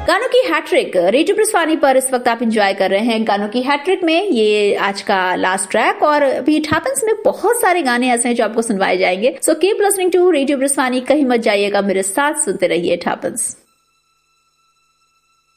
गानों की hat trick radio ब्रिस्वानी पर इस वक्त आप एंजॉय कर रहे हैं। गानों की हैट्रिक में ये आज का लास्ट ट्रैक, और अभी इट हैपेंस में बहुत सारे गाने ऐसे हैं जो आपको सुनवाए जाएंगे। So keep listening to radio ब्रिस्वानी, कहीं मत जाइएगा, मेरे साथ सुनते रहिए इट हैपेंस।